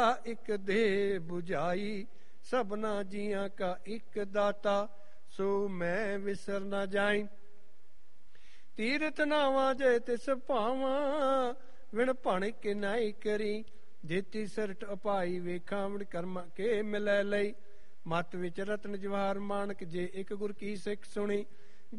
ਇੱਕ ਦੇ 부ਝਾਈ, ਸਭਨਾ ਜੀਆਂ ਕਾ ਇੱਕ ਦਾਤਾ, ਸੋ ਮੈਂ ਵਿਸਰ ਨਾ ਜਾਈ। ਤੀਰਥ ਨਾਵਾਂ ਜੇ ਤਿਸ ਭਾਵਾਂ, ਵਿਣ ਭਣ ਕਿਨਾਈ ਕਰੀ। ਜੇਤੀ ਸਰਟ ਅਪਾਈ ਵੇਖਾਂ, ਵਿਣ ਕਰਮ ਕੇ ਮਿਲੈ ਲਈ। ਮਤ ਵਿੱਚ ਰਤਨ ਜਵਾਹਰ ਮਾਨਕ, ਜੇ ਇੱਕ ਗੁਰ ਕੀ ਸਿੱਖ ਸੁਣੀ।